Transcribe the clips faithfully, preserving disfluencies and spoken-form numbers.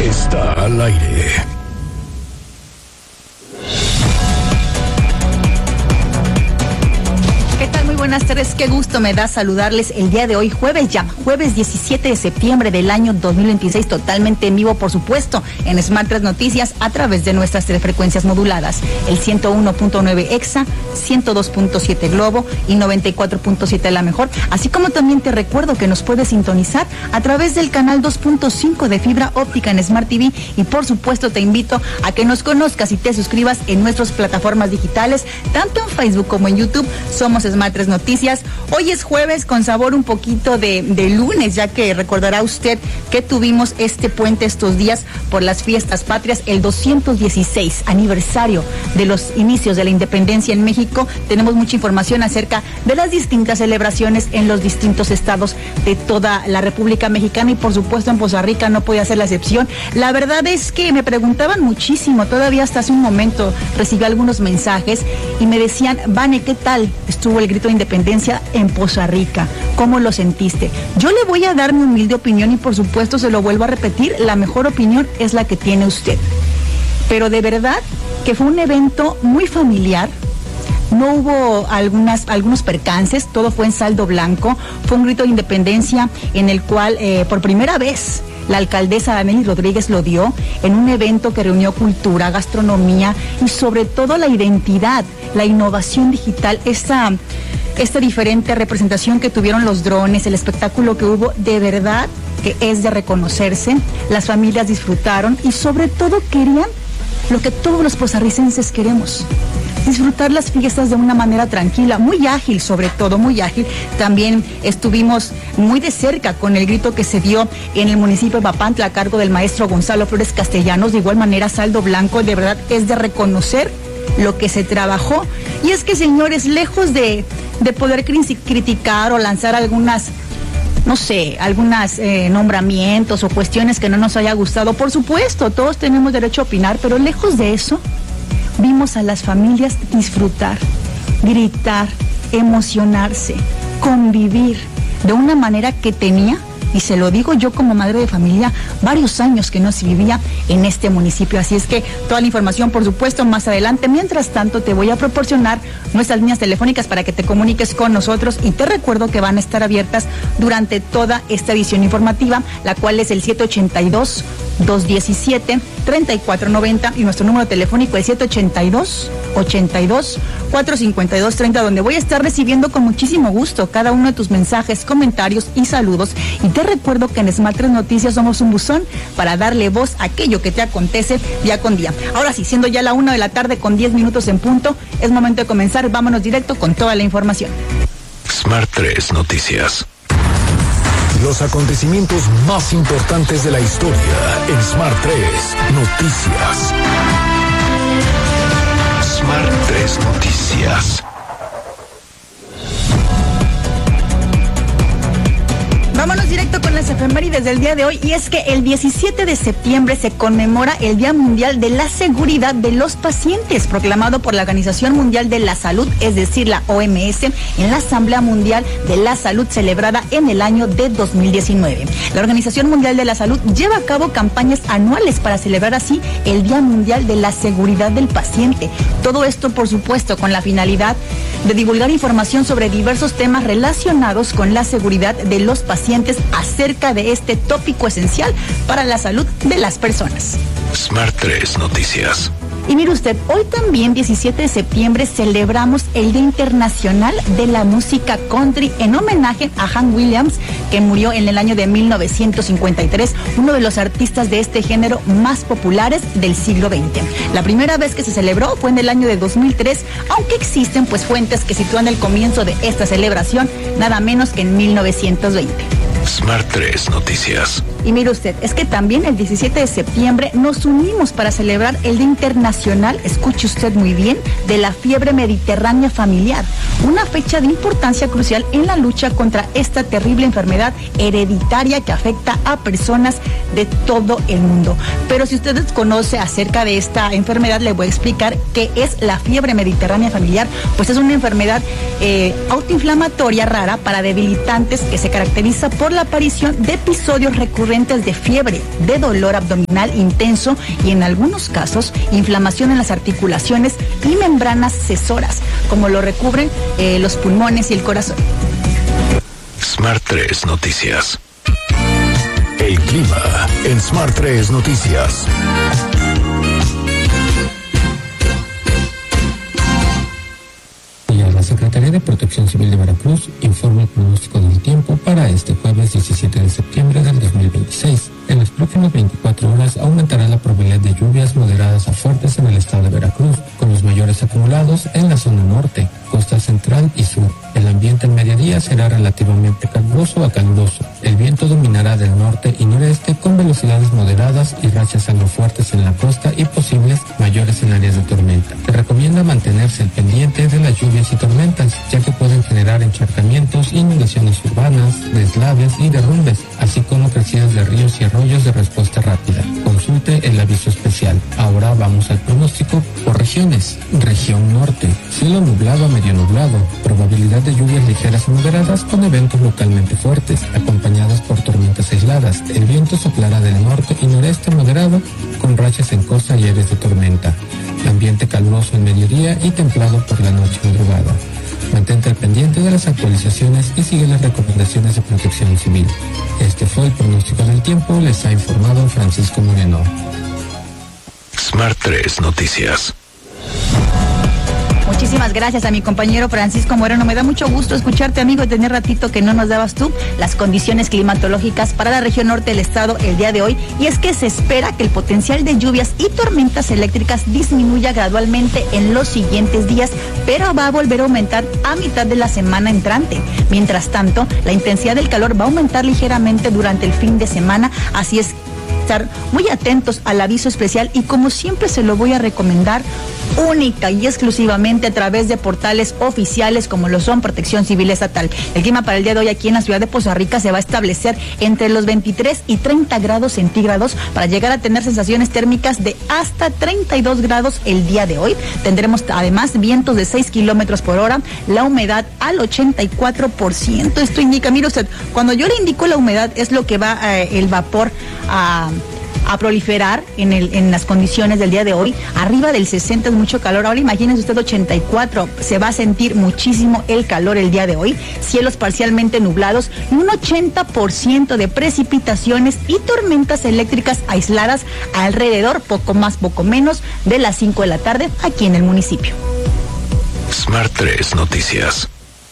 está al aire. ¿Qué tal? Muy buenas tardes, qué gusto me da saludarles el día de hoy, jueves ya, jueves diecisiete de septiembre del año dos mil veintiséis, totalmente en vivo, por supuesto, en Smart tres Noticias, a través de nuestras tres frecuencias moduladas, el ciento uno punto nueve Exa, ciento dos punto siete Globo y noventa y cuatro punto siete La Mejor, así como también te recuerdo que nos puedes sintonizar a través del canal dos punto cinco de fibra óptica en Smart T V, y por supuesto te invito a que nos conozcas y te suscribas en nuestras plataformas digitales, tanto en Facebook como en YouTube. Somos Smart tres Noticias. Hoy es jueves con sabor un poquito de, de lunes, ya que recordará usted que tuvimos este puente estos días por las fiestas patrias, el doscientos dieciséis aniversario de los inicios de la independencia en México. Tenemos mucha información acerca de las distintas celebraciones en los distintos estados de toda la República Mexicana, y por supuesto en Poza Rica no podía ser la excepción. La verdad es que me preguntaban muchísimo, todavía hasta hace un momento recibí algunos mensajes y me decían: Vane, ¿qué tal estuvo el grito de independencia en Poza Rica? ¿Cómo lo sentiste? Yo le voy a dar mi humilde opinión y por supuesto se lo vuelvo a repetir, la mejor opinión es la que tiene usted. Pero de verdad que fue un evento muy familiar. No hubo algunas, algunos percances, todo fue en saldo blanco. Fue un grito de independencia en el cual eh, por primera vez la alcaldesa Daniela Rodríguez lo dio en un evento que reunió cultura, gastronomía y sobre todo la identidad, la innovación digital, esta, esta diferente representación que tuvieron los drones, el espectáculo que hubo, de verdad que es de reconocerse. Las familias disfrutaron y sobre todo querían lo que todos los pozarricenses queremos: disfrutar las fiestas de una manera tranquila, muy ágil, sobre todo, muy ágil. También estuvimos muy de cerca con el grito que se dio en el municipio de Papantla a cargo del maestro Gonzalo Flores Castellanos. De igual manera, saldo blanco, de verdad es de reconocer lo que se trabajó. Y es que, señores, lejos de, de poder criticar o lanzar algunas, no sé, algunos eh, nombramientos o cuestiones que no nos haya gustado, por supuesto, todos tenemos derecho a opinar, pero lejos de eso, vimos a las familias disfrutar, gritar, emocionarse, convivir de una manera que tenía, y se lo digo yo como madre de familia, varios años que no se vivía en este municipio. Así es que toda la información, por supuesto, más adelante. Mientras tanto, te voy a proporcionar nuestras líneas telefónicas para que te comuniques con nosotros, y te recuerdo que van a estar abiertas durante toda esta edición informativa, la cual es el siete ochenta y dos, dos diecisiete, treinta y cuatro noventa, y nuestro número telefónico es siete ochenta y dos, ochenta y dos, cuatrocientos cincuenta y dos treinta, donde voy a estar recibiendo con muchísimo gusto cada uno de tus mensajes, comentarios y saludos. Y te recuerdo que en Smart tres Noticias somos un buzón para darle voz a aquello que te acontece día con día. Ahora sí, siendo ya la una de la tarde con diez minutos en punto, es momento de comenzar. Vámonos directo con toda la información. Smart tres Noticias. Los acontecimientos más importantes de la historia en Smart tres Noticias. Smart tres Noticias. Vámonos directo con las efemérides del día de hoy, y es que el diecisiete de septiembre se conmemora el Día Mundial de la Seguridad de los Pacientes, proclamado por la Organización Mundial de la Salud, es decir, la O M S, en la Asamblea Mundial de la Salud celebrada en el año de dos mil diecinueve. La Organización Mundial de la Salud lleva a cabo campañas anuales para celebrar así el Día Mundial de la Seguridad del Paciente. Todo esto, por supuesto, con la finalidad de divulgar información sobre diversos temas relacionados con la seguridad de los pacientes acerca de este tópico esencial para la salud de las personas. Smart tres Noticias. Y mire usted, hoy también, diecisiete de septiembre, celebramos el Día Internacional de la Música Country en homenaje a Hank Williams, que murió en el año de mil novecientos cincuenta y tres, uno de los artistas de este género más populares del siglo veinte. La primera vez que se celebró fue en el año de dos mil tres, aunque existen pues fuentes que sitúan el comienzo de esta celebración nada menos que en mil novecientos veinte. Smart tres Noticias. Y mire usted, es que también el diecisiete de septiembre nos unimos para celebrar el Día Internacional, escuche usted muy bien, de la fiebre mediterránea familiar, una fecha de importancia crucial en la lucha contra esta terrible enfermedad hereditaria que afecta a personas de todo el mundo. Pero si usted desconoce acerca de esta enfermedad, le voy a explicar qué es la fiebre mediterránea familiar. Pues es una enfermedad eh, autoinflamatoria rara para debilitantes que se caracteriza por la aparición de episodios recurrentes de fiebre, de dolor abdominal intenso y en algunos casos inflamación en las articulaciones y membranas cesoras, como lo recubren eh, los pulmones y el corazón. Smart tres Noticias. El clima en Smart tres Noticias. La Secretaría de Protección Civil de Veracruz informa el pronóstico del tiempo para este jueves diecisiete de septiembre del dos mil veintiséis. En las próximas veinticuatro horas aumentará la probabilidad de lluvias moderadas a fuertes en el estado de Veracruz, con los mayores acumulados en la zona norte, costa central y sur. El ambiente al mediodía será relativamente caluroso a caluroso. El viento dominará del norte y noreste con velocidades moderadas y rachas algo fuertes en la costa y posibles mayores en áreas de tormenta. Se recomienda mantenerse al pendiente de las lluvias y tormentas, ya que pueden generar encharcamientos, inundaciones urbanas, deslaves y derrumbes, así como crecidas de ríos y arroyos de respuesta rápida. Consulte el aviso especial. Ahora vamos al pronóstico por regiones. Región norte, cielo nublado a medio nublado, probabilidad de lluvias ligeras y moderadas con eventos localmente fuertes, acompañadas por tormentas aisladas. El viento soplará del norte y noreste moderado, con rachas en costa y áreas de tormenta. Ambiente caluroso al mediodía y templado por la noche madrugada. Mantente al pendiente de las actualizaciones y sigue las recomendaciones de protección civil. Este fue el pronóstico del tiempo, les ha informado Francisco Moreno. Smart tres Noticias. Muchísimas gracias a mi compañero Francisco Moreno. Me da mucho gusto escucharte, amigo, y tener ratito que no nos dabas tú las condiciones climatológicas para la región norte del estado el día de hoy. Y es que se espera que el potencial de lluvias y tormentas eléctricas disminuya gradualmente en los siguientes días, pero va a volver a aumentar a mitad de la semana entrante. Mientras tanto, la intensidad del calor va a aumentar ligeramente durante el fin de semana, así es estar muy atentos al aviso especial y como siempre se lo voy a recomendar única y exclusivamente a través de portales oficiales como lo son Protección Civil Estatal. El clima para el día de hoy aquí en la ciudad de Poza Rica se va a establecer entre los veintitrés y treinta grados centígrados para llegar a tener sensaciones térmicas de hasta treinta y dos grados el día de hoy. Tendremos además vientos de seis kilómetros por hora, la humedad al ochenta y cuatro por ciento. Esto indica, mire usted, cuando yo le indico la humedad es lo que va eh, el vapor a... a proliferar en, el, en las condiciones del día de hoy. Arriba del sesenta es mucho calor. Ahora imagínense usted ochenta y cuatro. Se va a sentir muchísimo el calor el día de hoy. Cielos parcialmente nublados y un ochenta por ciento de precipitaciones y tormentas eléctricas aisladas alrededor, poco más, poco menos, de las cinco de la tarde aquí en el municipio. Smart tres Noticias.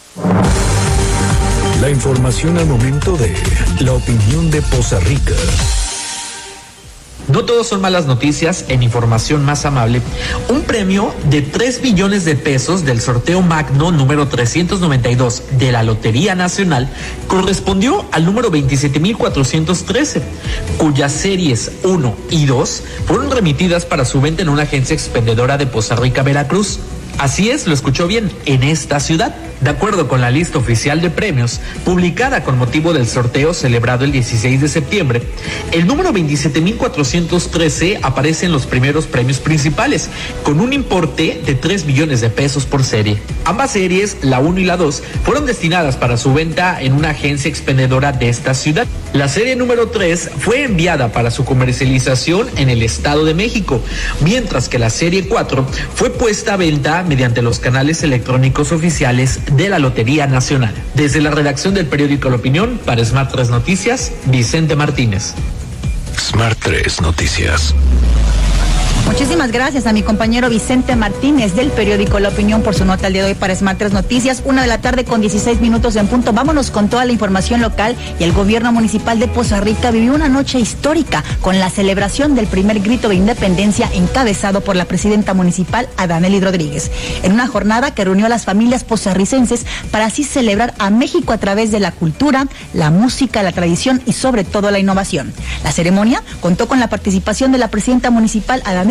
La información al momento de la opinión de Poza Rica. No todos son malas noticias. En información más amable, un premio de tres billones de pesos del sorteo magno número trescientos noventa y dos de la Lotería Nacional correspondió al número veintisiete mil cuatrocientos trece, cuyas series uno y dos fueron remitidas para su venta en una agencia expendedora de Poza Rica, Veracruz. Así es, lo escuchó bien, en esta ciudad. De acuerdo con la lista oficial de premios, publicada con motivo del sorteo celebrado el dieciséis de septiembre, el número veintisiete mil cuatrocientos trece aparece en los primeros premios principales, con un importe de tres billones de pesos por serie. Ambas series, la uno y la dos, fueron destinadas para su venta en una agencia expendedora de esta ciudad. La serie número tres fue enviada para su comercialización en el Estado de México, mientras que la serie cuatro fue puesta a venta mediante los canales electrónicos oficiales de la Lotería Nacional. Desde la redacción del periódico La Opinión, para Smart tres Noticias, Vicente Martínez. Smart tres Noticias. Muchísimas gracias a mi compañero Vicente Martínez del periódico La Opinión por su nota el día de hoy para Smart tres Noticias. Una de la tarde con dieciséis minutos en punto. Vámonos con toda la información local. Y el gobierno municipal de Poza Rica vivió una noche histórica con la celebración del primer grito de independencia encabezado por la presidenta municipal Adamelly Rodríguez. En una jornada que reunió a las familias pozarricenses para así celebrar a México a través de la cultura, la música, la tradición y sobre todo la innovación. La ceremonia contó con la participación de la presidenta municipal Adamelly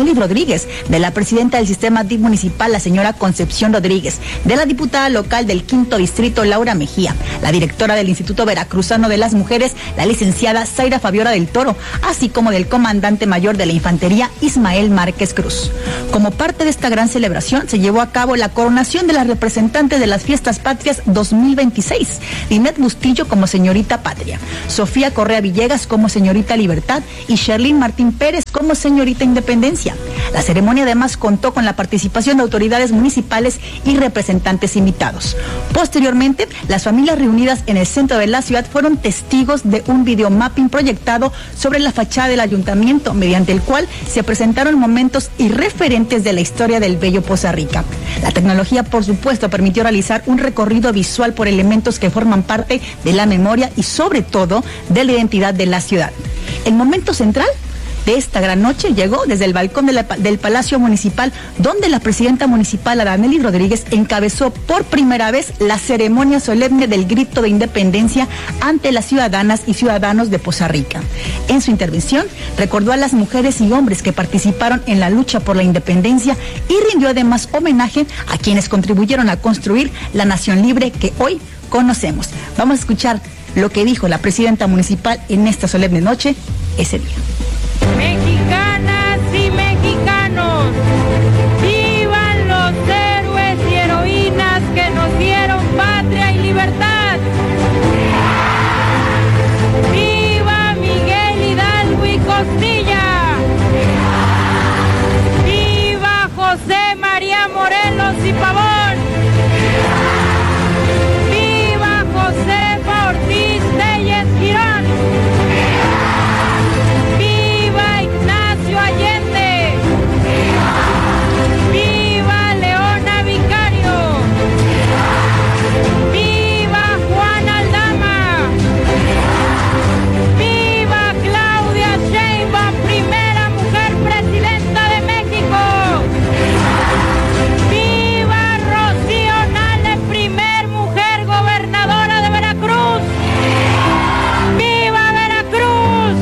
Adanelis Rodríguez, de la presidenta del sistema D I F municipal, la señora Concepción Rodríguez, de la diputada local del quinto distrito, Laura Mejía, la directora del Instituto Veracruzano de las Mujeres, la licenciada Zaira Fabiola del Toro, así como del comandante mayor de la Infantería, Ismael Márquez Cruz. Como parte de esta gran celebración, se llevó a cabo la coronación de las representantes de las Fiestas Patrias dos mil veintiséis, Linet Bustillo como señorita Patria, Sofía Correa Villegas como señorita Libertad y Sherlyn Martín Pérez como señorita Independencia. La ceremonia además contó con la participación de autoridades municipales y representantes invitados. Posteriormente, las familias reunidas en el centro de la ciudad fueron testigos de un videomapping proyectado sobre la fachada del ayuntamiento, mediante el cual se presentaron momentos y referentes de la historia del bello Poza Rica. La tecnología, por supuesto, permitió realizar un recorrido visual por elementos que forman parte de la memoria y, sobre todo, de la identidad de la ciudad. El momento central de esta gran noche llegó desde el balcón de la, del Palacio Municipal, donde la presidenta municipal, Adanelis Rodríguez, encabezó por primera vez la ceremonia solemne del grito de independencia ante las ciudadanas y ciudadanos de Poza Rica. En su intervención, recordó a las mujeres y hombres que participaron en la lucha por la independencia y rindió además homenaje a quienes contribuyeron a construir la nación libre que hoy conocemos. Vamos a escuchar lo que dijo la presidenta municipal en esta solemne noche, ese día. Mexicanas y mexicanos, vivan los héroes y heroínas que nos dieron patria y libertad. Viva Miguel Hidalgo y Costilla. Viva José María Morelos y Pavón. Viva Josefa Ortiz Telles Girón. Allende. Viva Leona Vicario. Viva Juan Aldama. Viva Claudia Sheinbaum, primera mujer presidenta de México. Viva Rocío Nale, primer mujer gobernadora de Veracruz. Viva Veracruz.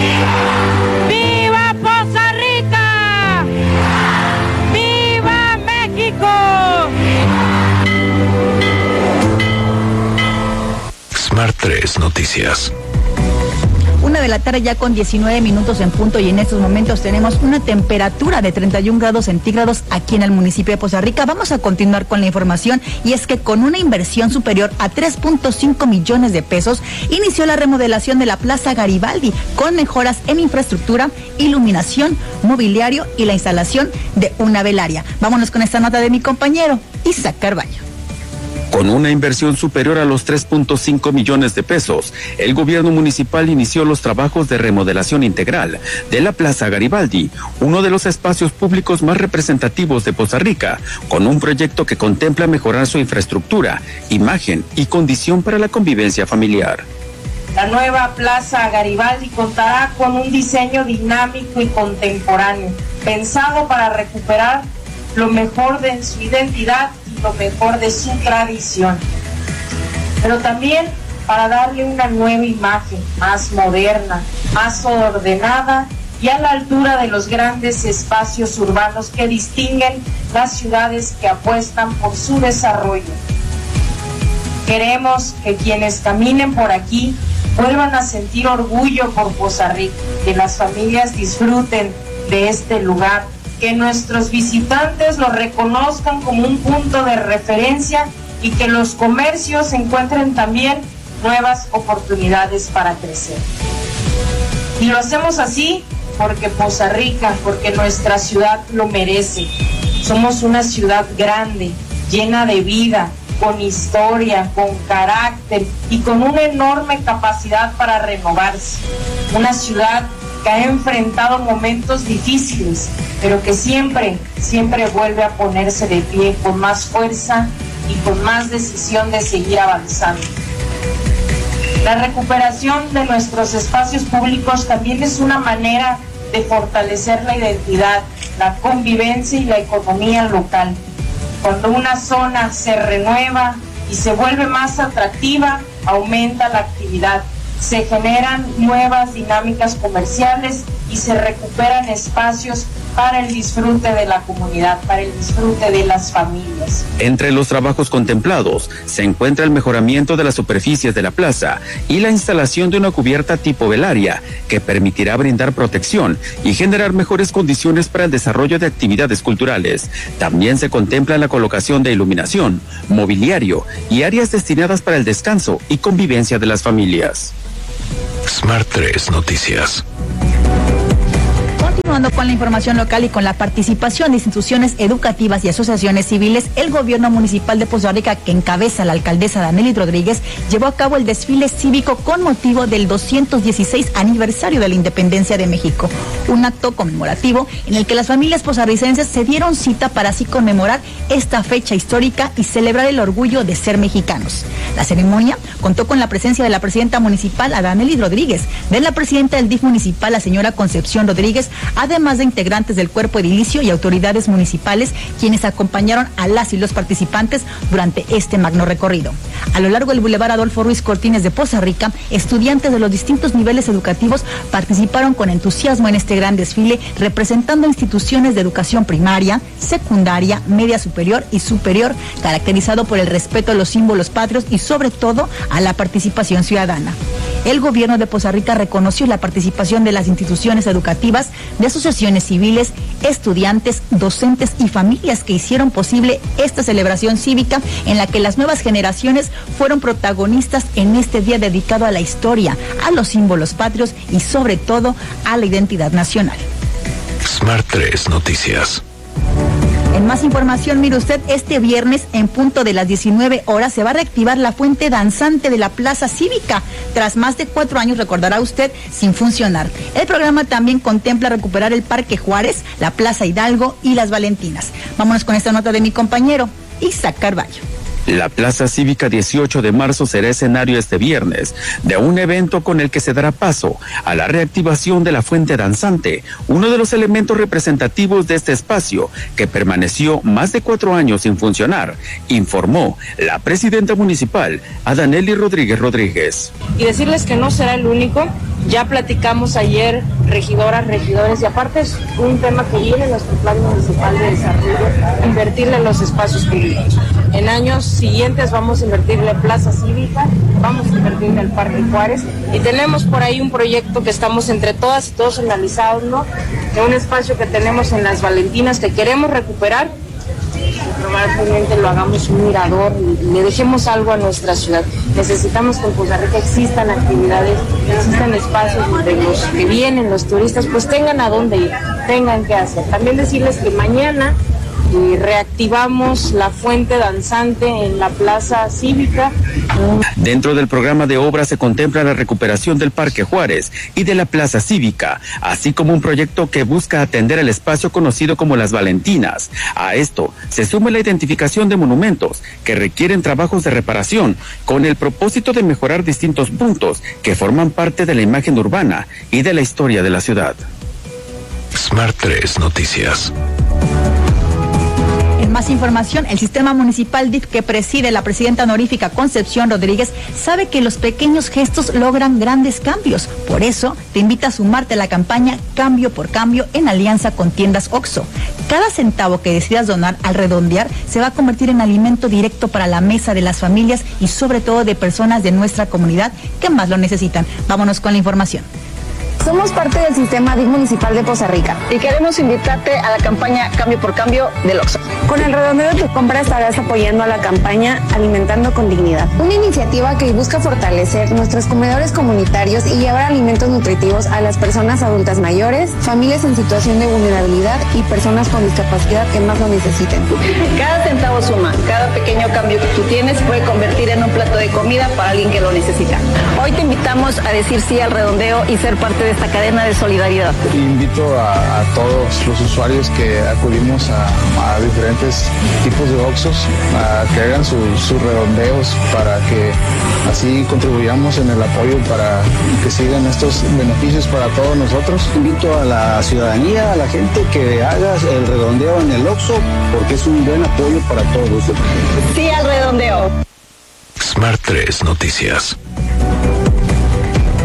Viva Poza Rica. ¡Viva México! Smart tres Noticias. Una de la tarde ya con diecinueve minutos en punto, y en estos momentos tenemos una temperatura de treinta y un grados centígrados aquí en el municipio de Poza Rica. Vamos a continuar con la información, y es que con una inversión superior a tres punto cinco millones de pesos inició la remodelación de la Plaza Garibaldi con mejoras en infraestructura, iluminación, mobiliario y la instalación de una velaria. Vámonos con esta nota de mi compañero Isaac Carballo. Con una inversión superior a los tres punto cinco millones de pesos, el gobierno municipal inició los trabajos de remodelación integral de la Plaza Garibaldi, uno de los espacios públicos más representativos de Poza Rica, con un proyecto que contempla mejorar su infraestructura, imagen y condición para la convivencia familiar. La nueva Plaza Garibaldi contará con un diseño dinámico y contemporáneo, pensado para recuperar lo mejor de su identidad y lo mejor de su tradición, pero también para darle una nueva imagen, más moderna, más ordenada y a la altura de los grandes espacios urbanos que distinguen las ciudades que apuestan por su desarrollo. Queremos que quienes caminen por aquí vuelvan a sentir orgullo por Poza Rica, que las familias disfruten de este lugar, que nuestros visitantes lo reconozcan como un punto de referencia y que los comercios encuentren también nuevas oportunidades para crecer. Y lo hacemos así porque Poza Rica, porque nuestra ciudad lo merece. Somos una ciudad grande, llena de vida, con historia, con carácter y con una enorme capacidad para renovarse. Una ciudad que ha enfrentado momentos difíciles, pero que siempre, siempre vuelve a ponerse de pie con más fuerza y con más decisión de seguir avanzando. La recuperación de nuestros espacios públicos también es una manera de fortalecer la identidad, la convivencia y la economía local. Cuando una zona se renueva y se vuelve más atractiva, aumenta la actividad, se generan nuevas dinámicas comerciales y se recuperan espacios para el disfrute de la comunidad, para el disfrute de las familias. Entre los trabajos contemplados se encuentra el mejoramiento de las superficies de la plaza y la instalación de una cubierta tipo velaria que permitirá brindar protección y generar mejores condiciones para el desarrollo de actividades culturales. También se contempla la colocación de iluminación, mobiliario y áreas destinadas para el descanso y convivencia de las familias. Smart tres Noticias. Continuando con la información local y con la participación de instituciones educativas y asociaciones civiles, el gobierno municipal de Poza Rica, que encabeza la alcaldesa Danely Rodríguez, llevó a cabo el desfile cívico con motivo del doscientos dieciséis aniversario de la independencia de México, un acto conmemorativo en el que las familias pozarricenses se dieron cita para así conmemorar esta fecha histórica y celebrar el orgullo de ser mexicanos. La ceremonia contó con la presencia de la presidenta municipal, Danely Rodríguez, de la presidenta del D I F municipal, la señora Concepción Rodríguez, además de integrantes del cuerpo edilicio y autoridades municipales, quienes acompañaron a las y los participantes durante este magno recorrido. A lo largo del Boulevard Adolfo Ruiz Cortines de Poza Rica, estudiantes de los distintos niveles educativos participaron con entusiasmo en este gran desfile, representando instituciones de educación primaria, secundaria, media superior y superior, caracterizado por el respeto a los símbolos patrios y sobre todo a la participación ciudadana. El gobierno de Poza Rica reconoció la participación de las instituciones educativas, de asociaciones civiles, estudiantes, docentes y familias que hicieron posible esta celebración cívica en la que las nuevas generaciones fueron protagonistas en este día dedicado a la historia, a los símbolos patrios y sobre todo a la identidad nacional. Smart tres Noticias. En más información, mire usted, este viernes en punto de las diecinueve horas se va a reactivar la fuente danzante de la Plaza Cívica, tras más de cuatro años, recordará usted, sin funcionar. El programa también contempla recuperar el Parque Juárez, la Plaza Hidalgo y las Valentinas. Vámonos con esta nota de mi compañero Isaac Carballo. La Plaza Cívica dieciocho de marzo será escenario este viernes de un evento con el que se dará paso a la reactivación de la fuente danzante, uno de los elementos representativos de este espacio que permaneció más de cuatro años sin funcionar, informó la presidenta municipal, Danely Rodríguez Rodríguez. Y decirles que no será el único, ya platicamos ayer, regidoras, regidores, y aparte es un tema que viene en nuestro plan municipal de desarrollo, invertirle en los espacios públicos. En años siguientes vamos a invertirle en Plaza Cívica, vamos a invertirle al Parque Juárez y tenemos por ahí un proyecto que estamos entre todas y todos analizando, de un espacio que tenemos en las Valentinas que queremos recuperar, que probablemente lo hagamos un mirador y le dejemos algo a nuestra ciudad. Necesitamos que en Poza Rica existan actividades, existan espacios donde los que vienen, los turistas, pues tengan a dónde ir, tengan que hacer. También decirles que mañana y reactivamos la fuente danzante en la Plaza Cívica. Dentro del programa de obras se contempla la recuperación del Parque Juárez y de la Plaza Cívica, así como un proyecto que busca atender el espacio conocido como Las Valentinas. A esto se suma la identificación de monumentos que requieren trabajos de reparación con el propósito de mejorar distintos puntos que forman parte de la imagen urbana y de la historia de la ciudad. Smart tres Noticias. En más información, el sistema municipal D I F que preside la presidenta honorífica Concepción Rodríguez sabe que los pequeños gestos logran grandes cambios. Por eso, te invita a sumarte a la campaña Cambio por Cambio en alianza con Tiendas Oxxo. Cada centavo que decidas donar al redondear se va a convertir en alimento directo para la mesa de las familias y sobre todo de personas de nuestra comunidad que más lo necesitan. Vámonos con la información. Somos parte del sistema D I F municipal de Poza Rica y queremos invitarte a la campaña Cambio por Cambio del Oxxo. Con el redondeo de tu compra estarás apoyando a la campaña Alimentando con Dignidad, una iniciativa que busca fortalecer nuestros comedores comunitarios y llevar alimentos nutritivos a las personas adultas mayores, familias en situación de vulnerabilidad y personas con discapacidad que más lo necesiten. Cada centavo suma, cada pequeño cambio que tú tienes puede convertir en un plato de comida para alguien que lo necesita. Hoy te invitamos a decir sí al redondeo y ser parte de esta cadena de solidaridad. Invito a, a todos los usuarios que acudimos a, a diferentes tipos de Oxxos a que hagan sus, sus redondeos para que así contribuyamos en el apoyo para que sigan estos beneficios para todos nosotros. Invito a la ciudadanía, a la gente que haga el redondeo en el Oxxo porque es un buen apoyo para todos. Sí al redondeo. Smart tres Noticias. Una de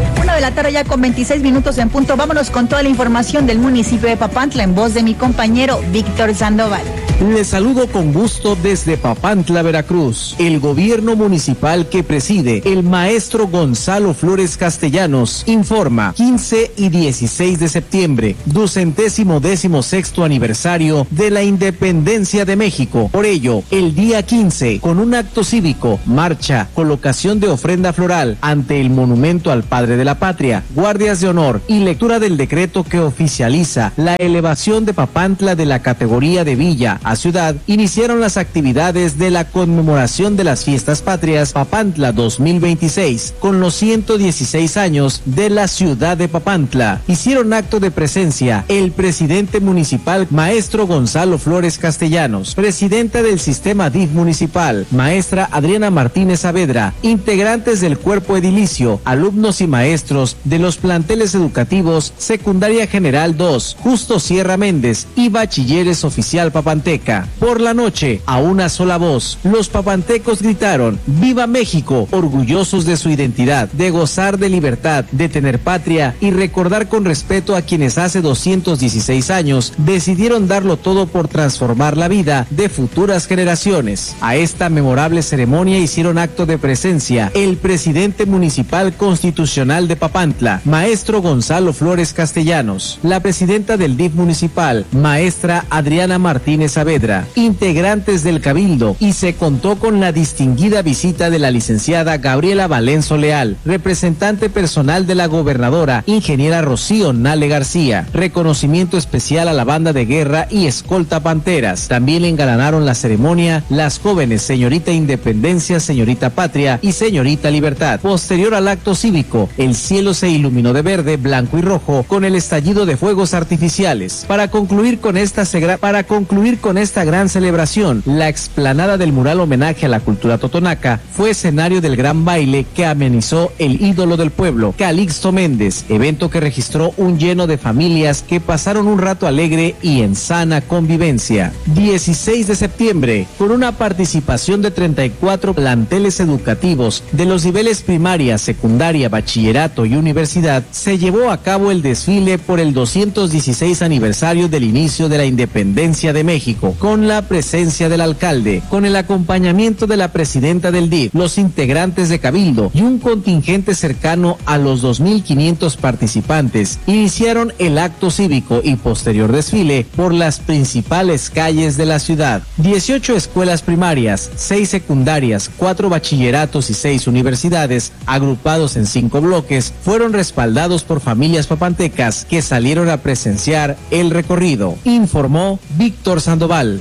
la tarde ya con veintiséis minutos en punto. Vámonos con toda la información del municipio de Papantla en voz de mi compañero Víctor Sandoval. Les saludo con gusto desde Papantla, Veracruz. El gobierno municipal que preside el maestro Gonzalo Flores Castellanos informa quince y dieciséis de septiembre, ducentésimo décimo sexto aniversario de la independencia de México. Por ello, el día quince, con un acto cívico, marcha, colocación de ofrenda floral ante el monumento al padre de la patria, guardias de honor y lectura del decreto que oficializa la elevación de Papantla de la categoría de villa a ciudad, iniciaron las actividades de la conmemoración de las fiestas patrias Papantla dos mil veintiséis, con los ciento dieciséis años de la ciudad de Papantla. Hicieron acto de presencia el presidente municipal, maestro Gonzalo Flores Castellanos, presidenta del sistema D I F municipal, maestra Adriana Martínez Saavedra, integrantes del cuerpo edilicio, alumnos y maestros de los planteles educativos Secundaria General dos, Justo Sierra Méndez y Bachilleres Oficial Papanteca. Por la noche, a una sola voz, los papantecos gritaron: ¡Viva México!, orgullosos de su identidad, de gozar de libertad, de tener patria y recordar con respeto a quienes hace doscientos dieciséis años decidieron darlo todo por transformar la vida de futuras generaciones. A esta memorable ceremonia hicieron acto de presencia el presidente municipal constitucional de Papantla, maestro Gonzalo Flores Castellanos, la presidenta del D I F municipal, maestra Adriana Martínez Saavedra, integrantes del Cabildo, y se contó con la distinguida visita de la licenciada Gabriela Valenzo Leal, representante personal de la gobernadora, ingeniera Rocío Nale García. Reconocimiento especial a la banda de guerra y escolta Panteras. También engalanaron la ceremonia las jóvenes señorita Independencia, señorita Patria y señorita Libertad. Posterior al acto cívico, el cielo se iluminó de verde, blanco y rojo con el estallido de fuegos artificiales. Para concluir con esta segra, para concluir con esta gran celebración, la explanada del mural homenaje a la cultura totonaca fue escenario del gran baile que amenizó el ídolo del pueblo, Calixto Méndez, evento que registró un lleno de familias que pasaron un rato alegre y en sana convivencia. dieciséis de septiembre, con una participación de treinta y cuatro planteles educativos de los niveles primaria, secundaria, bachillerato y universidad, se llevó a cabo el desfile por el doscientos dieciséis aniversario del inicio de la independencia de México, con la presencia del alcalde, con el acompañamiento de la presidenta del D I F, los integrantes de Cabildo y un contingente cercano a los dos mil quinientos participantes. Iniciaron el acto cívico y posterior desfile por las principales calles de la ciudad. dieciocho escuelas primarias, seis secundarias, cuatro bachilleratos y seis universidades, agrupados en cinco bloques, fueron respaldados por familias papantecas que salieron a presenciar el recorrido, informó Víctor Sandoval.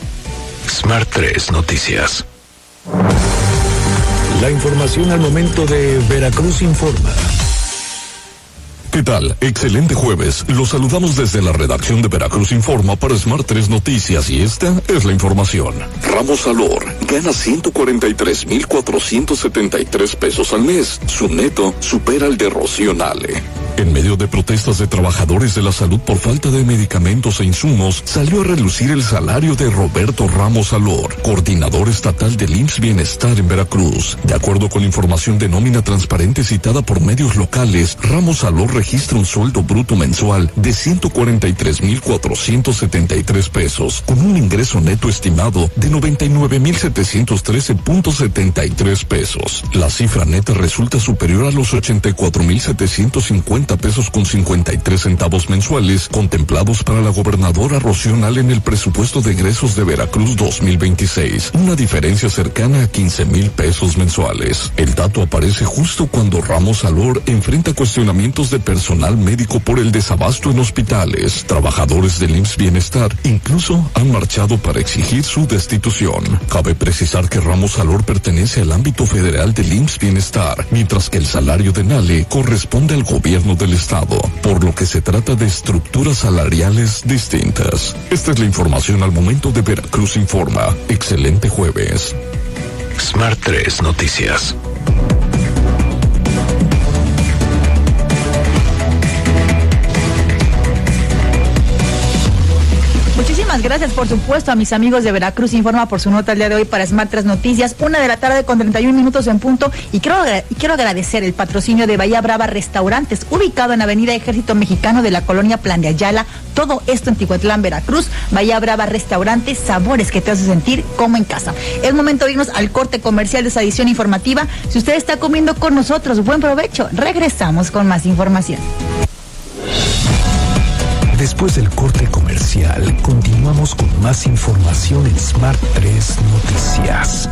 Smart tres Noticias. La información al momento de Veracruz Informa. ¿Qué tal? Excelente jueves. Los saludamos desde la redacción de Veracruz Informa para Smart tres Noticias y esta es la información. Ramos Salor gana ciento cuarenta y tres mil cuatrocientos setenta y tres pesos al mes. Su neto supera el de Rocío Nale. En medio de protestas de trabajadores de la salud por falta de medicamentos e insumos, salió a relucir el salario de Roberto Ramos Salor, coordinador estatal del I M S S Bienestar en Veracruz. De acuerdo con información de nómina transparente citada por medios locales, Ramos Salor registra un sueldo bruto mensual de ciento cuarenta y tres mil cuatrocientos setenta y tres pesos, con un ingreso neto estimado de noventa y nueve mil setecientos trece punto setenta y tres pesos. La cifra neta resulta superior a los ochenta y cuatro mil setecientos cincuenta pesos con cincuenta y tres centavos mensuales contemplados para la gobernadora Rocío Nale en el presupuesto de egresos de Veracruz dos mil veintiséis, una diferencia cercana a quince mil pesos mensuales. El dato aparece justo cuando Ramos Salor enfrenta cuestionamientos de personal médico por el desabasto en hospitales. Trabajadores del I M S S Bienestar incluso han marchado para exigir su destitución. Cabe precisar que Ramos Salor pertenece al ámbito federal del I M S S Bienestar, mientras que el salario de Nale corresponde al gobierno del estado, por lo que se trata de estructuras salariales distintas. Esta es la información al momento de Veracruz Informa. Excelente jueves. Smart tres Noticias. Muchísimas Muchísimas gracias, por supuesto, a mis amigos de Veracruz Informa por su nota el día de hoy para Smart tres Noticias, una de la tarde con treinta y un minutos en punto, y quiero, y quiero agradecer el patrocinio de Bahía Brava Restaurantes, ubicado en Avenida Ejército Mexicano de la colonia Plan de Ayala, todo esto en Tihuatlán, Veracruz. Bahía Brava Restaurantes, sabores que te hacen sentir como en casa. Es momento de irnos al corte comercial de esa edición informativa. Si usted está comiendo con nosotros, buen provecho. Regresamos con más información. Después del corte comercial, continuamos con más información en Smart tres Noticias.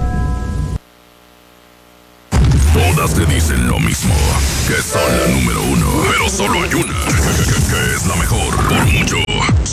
Todas te dicen lo mismo, que son la número uno, pero solo hay una, que, que, que es la mejor, por mucho.